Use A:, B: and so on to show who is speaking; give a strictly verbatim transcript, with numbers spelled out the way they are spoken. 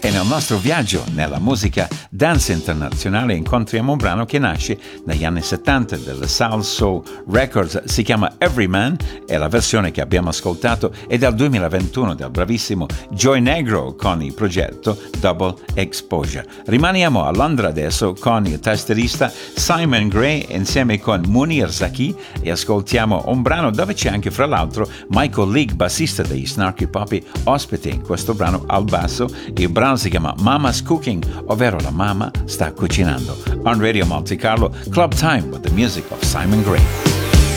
A: E nel nostro viaggio nella musica dance internazionale incontriamo un brano che nasce negli anni settanta della Soul Soul Records, si chiama Everyman e la versione che abbiamo ascoltato è del duemilaventuno del bravissimo Joy Negro con il progetto Double Exposure. Rimaniamo a Londra adesso con il tastierista Simon Gray insieme con Munir Zaki e ascoltiamo un brano dove c'è anche fra l'altro Michael League, bassista dei Snarky Puppy, ospite in questo brano al basso. Il brano si chiama Mama's Cooking, ovvero la mamma sta cucinando. On Radio Monte Carlo, Club Time with the music of Simon Gray.